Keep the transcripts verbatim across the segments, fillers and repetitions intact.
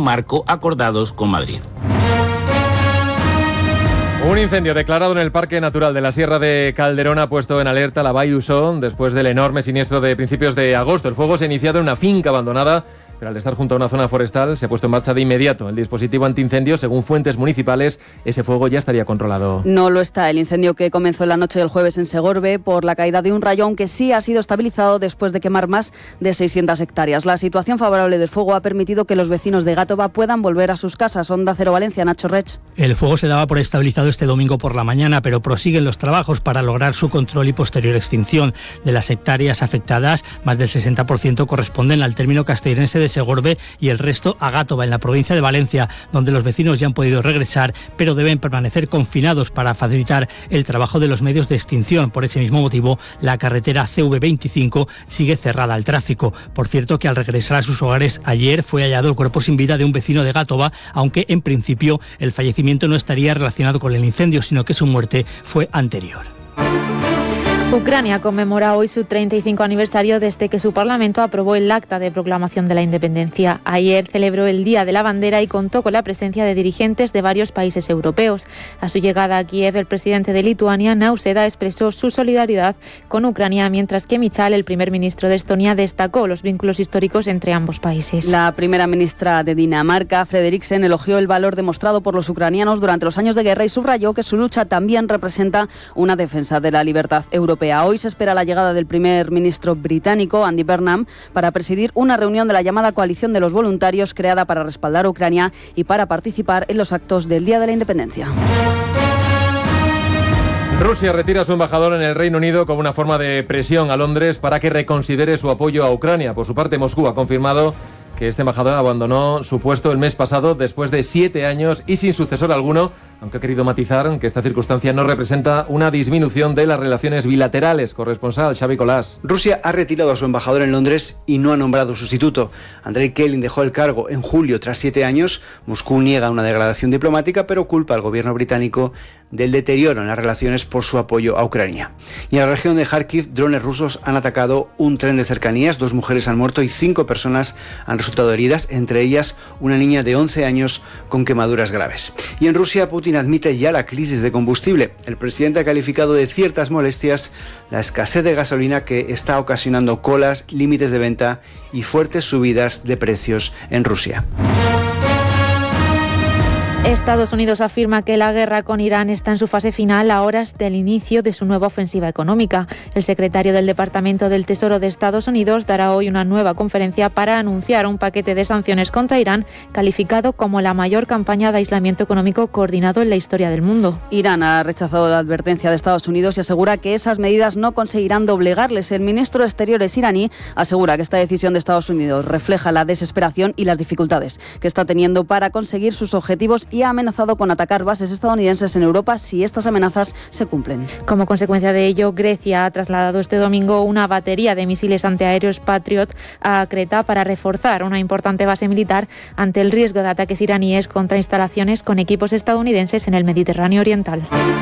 marco acordados con Madrid. Un incendio declarado en el Parque Natural de la Sierra de Calderón ha puesto en alerta la Vall d'Uixó después del enorme siniestro de principios de agosto. El fuego se ha iniciado en una finca abandonada, pero al estar junto a una zona forestal se ha puesto en marcha de inmediato el dispositivo antiincendio. Según fuentes municipales, ese fuego ya estaría controlado. No lo está. El incendio que comenzó en la noche del jueves en Segorbe por la caída de un rayo, aunque sí ha sido estabilizado después de quemar más de seiscientas hectáreas. La situación favorable del fuego ha permitido que los vecinos de Gátova puedan volver a sus casas. Onda Cero Valencia, Nacho Rech. El fuego se daba por estabilizado este domingo por la mañana, pero prosiguen los trabajos para lograr su control y posterior extinción. De las hectáreas afectadas, más del sesenta por ciento corresponden al término castellerense de Segorbe y el resto a Gátova, en la provincia de Valencia, donde los vecinos ya han podido regresar, pero deben permanecer confinados para facilitar el trabajo de los medios de extinción. Por ese mismo motivo, la carretera C V veinticinco sigue cerrada al tráfico. Por cierto, que al regresar a sus hogares ayer fue hallado el cuerpo sin vida de un vecino de Gátova, aunque en principio el fallecimiento no estaría relacionado con el incendio, sino que su muerte fue anterior. Ucrania conmemora hoy su treinta y cinco aniversario desde que su Parlamento aprobó el Acta de Proclamación de la Independencia. Ayer celebró el Día de la Bandera y contó con la presencia de dirigentes de varios países europeos. A su llegada a Kiev, el presidente de Lituania, Nausėda, expresó su solidaridad con Ucrania, mientras que Michal, el primer ministro de Estonia, destacó los vínculos históricos entre ambos países. La primera ministra de Dinamarca, Frederiksen, elogió el valor demostrado por los ucranianos durante los años de guerra y subrayó que su lucha también representa una defensa de la libertad europea. Hoy se espera la llegada del primer ministro británico, Andy Burnham, para presidir una reunión de la llamada Coalición de los Voluntarios, creada para respaldar a Ucrania y para participar en los actos del Día de la Independencia. Rusia retira a su embajador en el Reino Unido como una forma de presión a Londres para que reconsidere su apoyo a Ucrania. Por su parte, Moscú ha confirmado que este embajador abandonó su puesto el mes pasado después de siete años y sin sucesor alguno, aunque ha querido matizar que esta circunstancia no representa una disminución de las relaciones bilaterales. Corresponsal Xavi Colás. Rusia ha retirado a su embajador en Londres y no ha nombrado sustituto. Andrei Kelin dejó el cargo en julio tras siete años. Moscú niega una degradación diplomática, pero culpa al gobierno británico del deterioro en las relaciones por su apoyo a Ucrania. Y en la región de Kharkiv, drones rusos han atacado un tren de cercanías, dos mujeres han muerto y cinco personas han resultado heridas, entre ellas una niña de once años con quemaduras graves. Y en Rusia, Putin admite ya la crisis de combustible. El presidente ha calificado de ciertas molestias la escasez de gasolina que está ocasionando colas, límites de venta y fuertes subidas de precios en Rusia. Estados Unidos afirma que la guerra con Irán está en su fase final a horas del inicio de su nueva ofensiva económica. El secretario del Departamento del Tesoro de Estados Unidos dará hoy una nueva conferencia para anunciar un paquete de sanciones contra Irán calificado como la mayor campaña de aislamiento económico coordinado en la historia del mundo. Irán ha rechazado la advertencia de Estados Unidos y asegura que esas medidas no conseguirán doblegarles. El ministro de Exteriores iraní asegura que esta decisión de Estados Unidos refleja la desesperación y las dificultades que está teniendo para conseguir sus objetivos y ha amenazado con atacar bases estadounidenses en Europa si estas amenazas se cumplen. Como consecuencia de ello, Grecia ha trasladado este domingo una batería de misiles antiaéreos Patriot a Creta para reforzar una importante base militar ante el riesgo de ataques iraníes contra instalaciones con equipos estadounidenses en el Mediterráneo Oriental.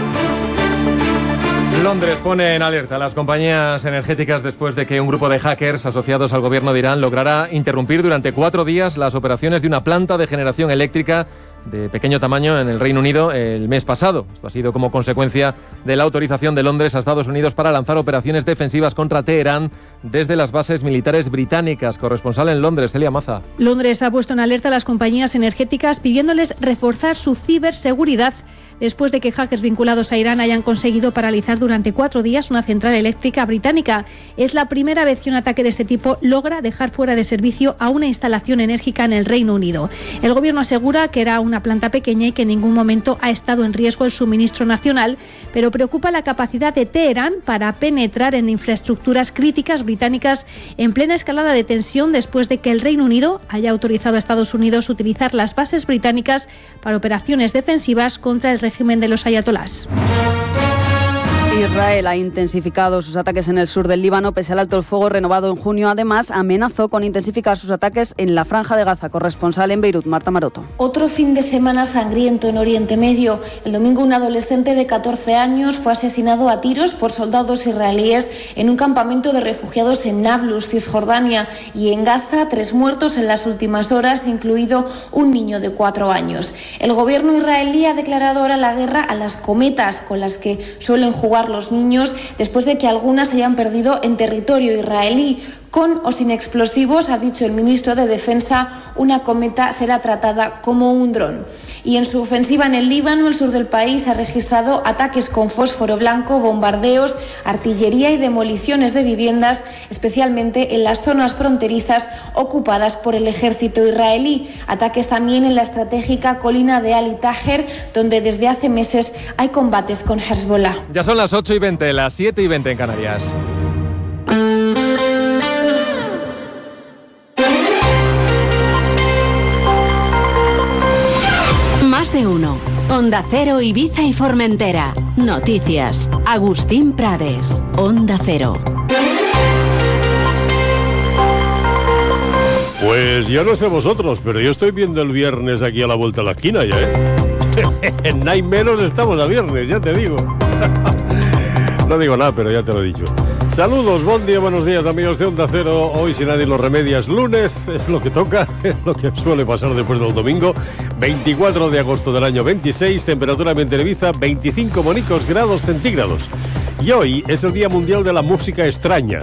Londres pone en alerta a las compañías energéticas después de que un grupo de hackers asociados al gobierno de Irán lograra interrumpir durante cuatro días las operaciones de una planta de generación eléctrica de pequeño tamaño en el Reino Unido el mes pasado. Esto ha sido como consecuencia de la autorización de Londres a Estados Unidos para lanzar operaciones defensivas contra Teherán desde las bases militares británicas. Corresponsal en Londres, Celia Maza. Londres ha puesto en alerta a las compañías energéticas pidiéndoles reforzar su ciberseguridad después de que hackers vinculados a Irán hayan conseguido paralizar durante cuatro días una central eléctrica británica. Es la primera vez que un ataque de este tipo logra dejar fuera de servicio a una instalación enérgica en el Reino Unido. El gobierno asegura que era una planta pequeña y que en ningún momento ha estado en riesgo el suministro nacional, pero preocupa la capacidad de Teherán para penetrar en infraestructuras críticas británicas en plena escalada de tensión después de que el Reino Unido haya autorizado a Estados Unidos utilizar las bases británicas para operaciones defensivas contra el régimen de los ayatolás. Israel ha intensificado sus ataques en el sur del Líbano pese al alto el fuego renovado en junio. Además, amenazó con intensificar sus ataques en la Franja de Gaza. Corresponsal en Beirut, Marta Maroto. Otro fin de semana sangriento en Oriente Medio. El domingo un adolescente de catorce años fue asesinado a tiros por soldados israelíes en un campamento de refugiados en Nablus, Cisjordania. Y en Gaza, tres muertos en las últimas horas, incluido un niño de cuatro años. El gobierno israelí ha declarado ahora la guerra a las cometas con las que suelen jugar los niños después de que algunas se hayan perdido en territorio israelí. Con o sin explosivos, ha dicho el ministro de Defensa, una cometa será tratada como un dron. Y en su ofensiva en el Líbano, el sur del país ha registrado ataques con fósforo blanco, bombardeos, artillería y demoliciones de viviendas, especialmente en las zonas fronterizas ocupadas por el ejército israelí. Ataques también en la estratégica colina de Ali Taher, donde desde hace meses hay combates con Hezbollah. Ya son las ocho y veinte, las siete y veinte en Canarias. Más de uno. Onda Cero, Ibiza y Formentera. Noticias. Agustín Prades. Onda Cero. Pues yo no sé vosotros, pero yo estoy viendo el viernes aquí a la vuelta de la esquina ya, ¿eh? En nada menos estamos a viernes, ya te digo. No digo nada, pero ya te lo he dicho. Saludos, buen día, buenos días, amigos de Onda Cero. Hoy, si nadie lo remedia, es lunes, es lo que toca, es lo que suele pasar después del domingo. veinticuatro de agosto del año veintiséis, temperatura en Ibiza, veinticinco bonicos grados centígrados. Y hoy es el Día Mundial de la Música Extraña.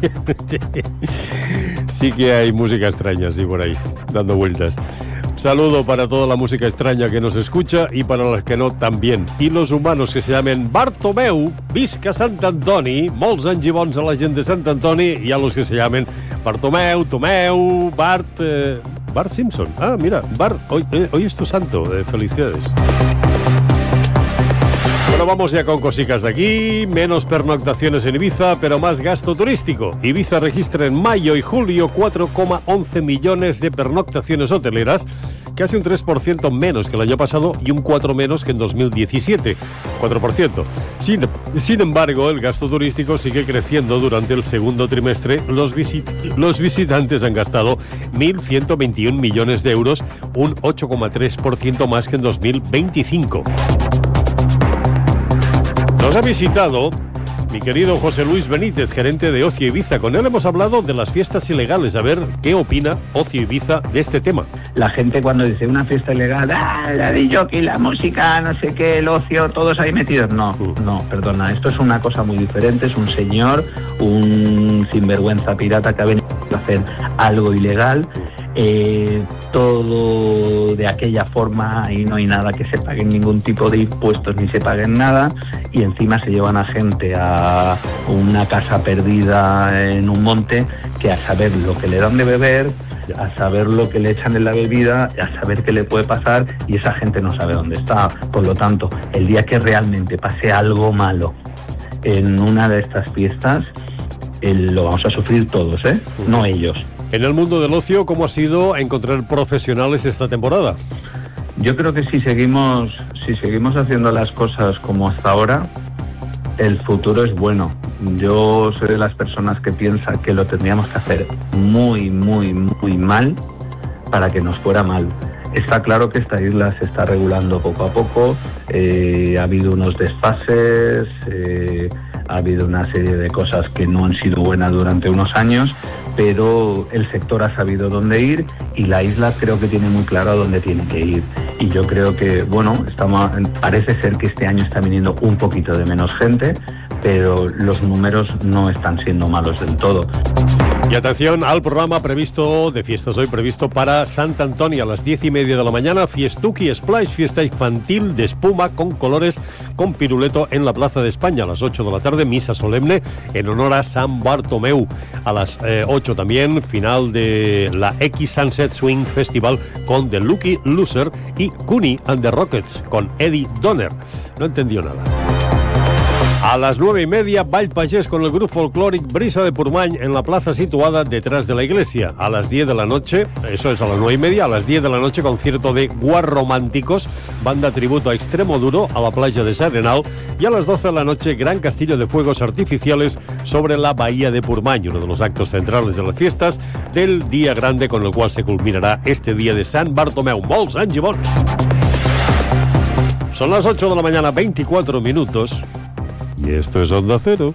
Sí que hay música extraña, sí, por ahí, dando vueltas. Saludo para toda la música extraña que nos escucha y para los que no también. Y los humanos que se llamen Bartomeu, visca Sant Antoni, molts anys i bons a la gent de Sant Antoni, y a los que se llamen Bartomeu, Tomeu, Bart... Eh, Bart Simpson. Ah, mira, Bart, hoy, eh, hoy es tu santo. Eh, felicidades. Bueno, vamos ya con cositas de aquí. Menos pernoctaciones en Ibiza, pero más gasto turístico. Ibiza registra en mayo y julio cuatro coma once millones de pernoctaciones hoteleras, casi un tres por ciento menos que el año pasado y un cuatro por ciento menos que en dos mil diecisiete. cuatro por ciento. Sin, sin embargo, el gasto turístico sigue creciendo. Durante el segundo trimestre, los, visit, los visitantes han gastado mil ciento veintiuno millones de euros, un ocho coma tres por ciento más que en dos mil veinticinco. Nos ha visitado mi querido José Luis Benítez, gerente de Ocio Ibiza. Con él hemos hablado de las fiestas ilegales. A ver qué opina Ocio Ibiza de este tema. La gente cuando dice una fiesta ilegal, ah, la de jockey, la música, no sé qué, el ocio, todos ahí metidos. No, uh. no, perdona, esto es una cosa muy diferente. Es un señor, un sinvergüenza pirata que ha venido a hacer algo ilegal. Eh, todo de aquella forma y no hay nada que se paguen ningún tipo de impuestos ni se paguen nada, y encima se llevan a gente a una casa perdida en un monte que a saber lo que le dan de beber, a saber lo que le echan en la bebida, a saber qué le puede pasar, y esa gente no sabe dónde está. Por lo tanto, el día que realmente pase algo malo en una de estas fiestas, eh, lo vamos a sufrir todos, ¿eh? No ellos. En el mundo del ocio, ¿cómo ha sido encontrar profesionales esta temporada? Yo creo que si seguimos, si seguimos haciendo las cosas como hasta ahora, el futuro es bueno. Yo soy de las personas que piensa que lo tendríamos que hacer muy, muy, muy mal para que nos fuera mal. Está claro que esta isla se está regulando poco a poco, eh, ha habido unos desfases, eh, ha habido una serie de cosas que no han sido buenas durante unos años, pero el sector ha sabido dónde ir y la isla creo que tiene muy claro a dónde tiene que ir. Y yo creo que, bueno, estamos, parece ser que este año está viniendo un poquito de menos gente, pero los números no están siendo malos del todo. Y atención al programa previsto de fiestas hoy, previsto para Sant Antoni a las diez y media de la mañana. Fiestuki Splash, fiesta infantil de espuma con colores, con piruleto en la Plaza de España. A las ocho de la tarde, misa solemne en honor a San Bartomeu. A las eh, ocho también, final de la X Sunset Swing Festival con The Lucky Loser y Cooney and the Rockets con Eddie Donner. No entendió nada. A las nueve y media, Vallpagés con el grupo folclóric Brisa de Purmany en la plaza situada detrás de la iglesia. A las diez de la noche, eso es a las nueve y media, a las diez de la noche, concierto de Guarrománticos, banda tributo a Extremoduro, a la playa de Sarenal, y a las doce de la noche, gran castillo de fuegos artificiales sobre la bahía de Purmany, uno de los actos centrales de las fiestas del Día Grande, con el cual se culminará este día de San Bartomeu. Molts anys i bons! Son las ocho de la mañana, veinticuatro minutos. Y esto es Onda Cero.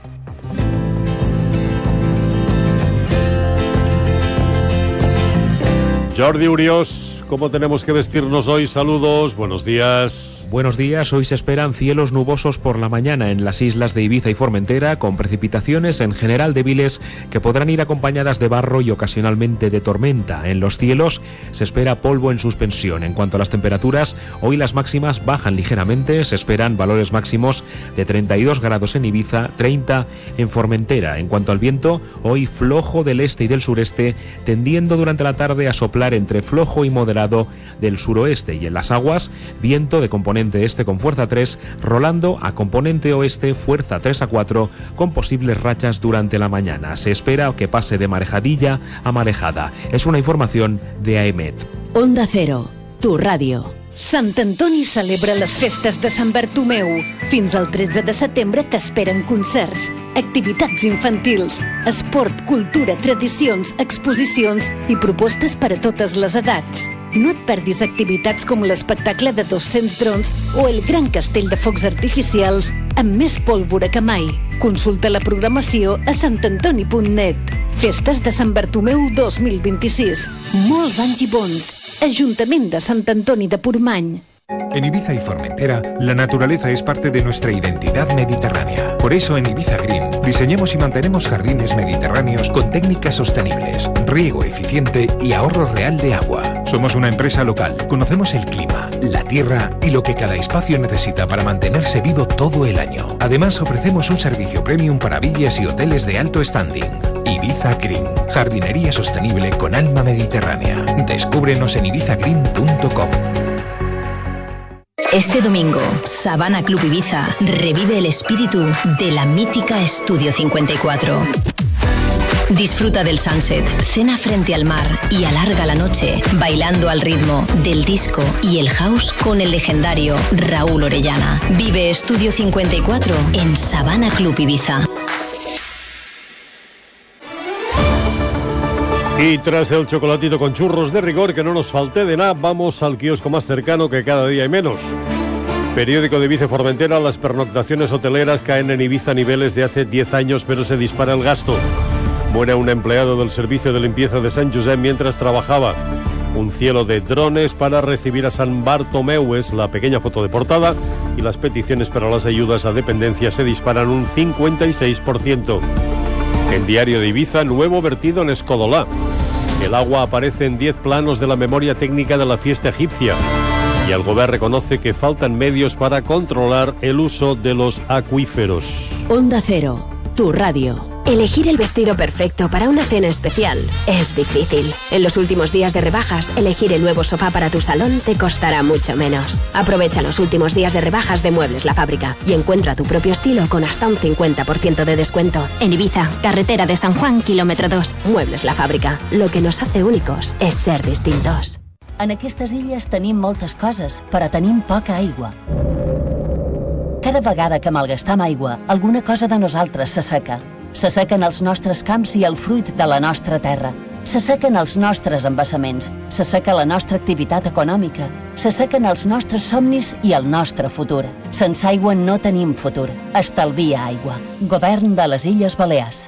Jordi Uriós, ¿cómo tenemos que vestirnos hoy? Saludos, buenos días. Buenos días, hoy se esperan cielos nubosos por la mañana en las islas de Ibiza y Formentera, con precipitaciones en general débiles que podrán ir acompañadas de barro y ocasionalmente de tormenta. En los cielos se espera polvo en suspensión. En cuanto a las temperaturas, hoy las máximas bajan ligeramente, se esperan valores máximos de treinta y dos grados en Ibiza, treinta en Formentera. En cuanto al viento, hoy flojo del este y del sureste, tendiendo durante la tarde a soplar entre flojo y moderado del suroeste, y en las aguas, viento de componente este con fuerza tres, rolando a componente oeste, fuerza tres a cuatro, con posibles rachas durante la mañana. Se espera que pase de marejadilla a marejada. Es una información de AEMET. Onda Cero, tu ràdio. Sant Antoni celebra les festes de Sant Bartomeu. Fins al tretze de setembre t'esperen concerts, activitats infantils, esport, cultura, tradicions, exposicions i propostes per a totes les edats. No et perdis activitats com l'espectacle de dos-cents drons o el gran castell de focs artificials amb més pólvora que mai. Consulta la programació a sant antoni punt net. Festes de Sant Bartomeu dos mil vint-i-sis. Molts anys i bons. Ajuntament de Sant Antoni de Purmany. En Ibiza y Formentera, la naturaleza es parte de nuestra identidad mediterránea. Por eso en Ibiza Green diseñamos y mantenemos jardines mediterráneos con técnicas sostenibles, riego eficiente y ahorro real de agua. Somos una empresa local, conocemos el clima, la tierra y lo que cada espacio necesita para mantenerse vivo todo el año. Además ofrecemos un servicio premium para villas y hoteles de alto standing. Ibiza Green, jardinería sostenible con alma mediterránea. Descúbrenos en ibiza green punto com. Este domingo, Sabana Club Ibiza revive el espíritu de la mítica Estudio cincuenta y cuatro. Disfruta del sunset, cena frente al mar y alarga la noche bailando al ritmo del disco y el house con el legendario Raúl Orellana. Vive Estudio cincuenta y cuatro en Sabana Club Ibiza. Y tras el chocolatito con churros de rigor, que no nos falte de nada, vamos al kiosco más cercano, que cada día hay menos. Periódico de Ibiza y Formentera, las pernoctaciones hoteleras caen en Ibiza a niveles de hace diez años, pero se dispara el gasto. Muere un empleado del servicio de limpieza de Sant Josep mientras trabajaba. Un cielo de drones para recibir a San Bartomeu es la pequeña foto de portada, y las peticiones para las ayudas a dependencia se disparan un cincuenta y seis por ciento. En Diario de Ibiza, nuevo vertido en Escodolá. El agua aparece en diez planos de la memoria técnica de la fiesta egipcia. Y el Gobierno reconoce que faltan medios para controlar el uso de los acuíferos. Onda Cero, tu radio. Elegir el vestido perfecto para una cena especial es difícil. En los últimos días de rebajas, elegir el nuevo sofá para tu salón te costará mucho menos. Aprovecha los últimos días de rebajas de Muebles La Fábrica y encuentra tu propio estilo con hasta un cincuenta por ciento de descuento. En Ibiza, carretera de San Juan, kilómetro dos. Muebles La Fábrica. Lo que nos hace únicos es ser distintos. En aquestes illes tenim moltes coses, però tenim poca aigua. Cada vegada que malgastam aigua, alguna cosa de nosaltres s'asseca. S'assequen els nostres camps i el fruit de la nostra terra. S'assequen els nostres embassaments. S'asseca la nostra activitat econòmica. S'assequen els nostres somnis i el nostre futur. Sense aigua no tenim futur. Estalvia aigua. Govern de les Illes Balears.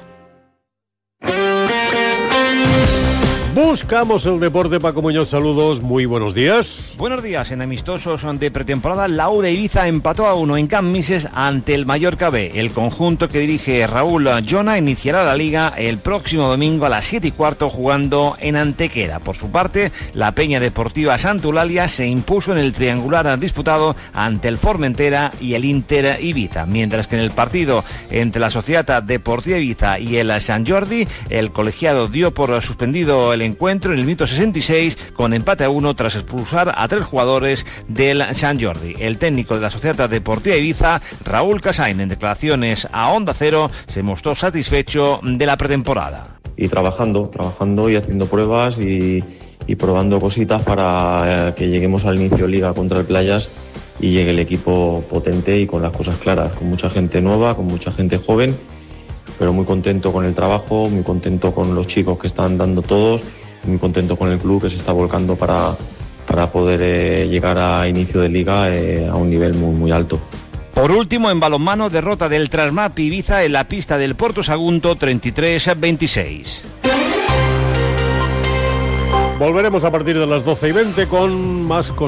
Buscamos el deporte. Paco Muñoz, saludos, muy buenos días. Buenos días. En amistosos de pretemporada, la U de Ibiza empató a uno en Camp Mises ante el Mallorca B. El conjunto que dirige Raúl Jona iniciará la liga el próximo domingo a las siete y cuarto jugando en Antequera. Por su parte, la Peña Deportiva Santa Eulalia se impuso en el triangular disputado ante el Formentera y el Inter Ibiza, mientras que en el partido entre la Societat Deportiva Ibiza y el Sant Jordi, el colegiado dio por suspendido el encuentro en el minuto sesenta y seis con empate a uno tras expulsar a tres jugadores del Sant Jordi. El técnico de la Sociedad Deportiva Ibiza, Raúl Casain, en declaraciones a Onda Cero, se mostró satisfecho de la pretemporada. Y trabajando, trabajando y haciendo pruebas y, y probando cositas para eh, que lleguemos al inicio de Liga contra el Playas y llegue el equipo potente y con las cosas claras, con mucha gente nueva, con mucha gente joven, pero muy contento con el trabajo, muy contento con los chicos que están dando todos, muy contento con el club que se está volcando para, para poder eh, llegar a inicio de Liga eh, a un nivel muy, muy alto. Por último, en balonmano, derrota del Trasmap Ibiza en la pista del Porto Sagunto treinta y tres a veintiséis. Volveremos a partir de las doce y veinte con más cosas.